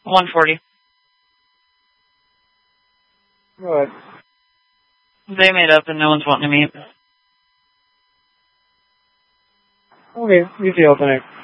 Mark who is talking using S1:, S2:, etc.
S1: 140.
S2: Go ahead.
S1: They made up and no one's wanting to meet.
S2: Okay, you see, I'll connect.